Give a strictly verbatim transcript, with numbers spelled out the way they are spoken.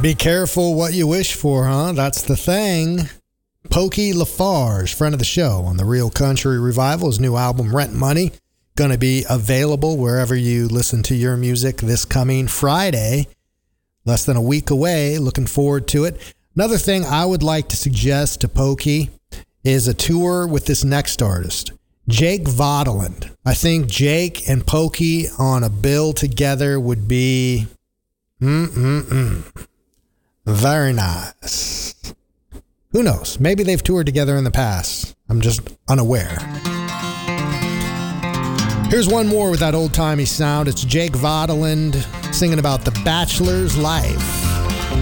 Be careful what you wish for, huh? That's the thing. Pokey LaFarge, friend of the show on the Real Country Revival, his new album Rent Money, going to be available wherever you listen to your music this coming Friday. Less than a week away. Looking forward to it. Another thing I would like to suggest to Pokey is a tour with this next artist, Jake Vaudeland. I think Jake and Pokey on a bill together would be mm-mm-mm. Very nice. Who knows? Maybe they've toured together in the past. I'm just unaware. Here's one more with that old-timey sound. It's Jake Vaudeland singing about the bachelor's life.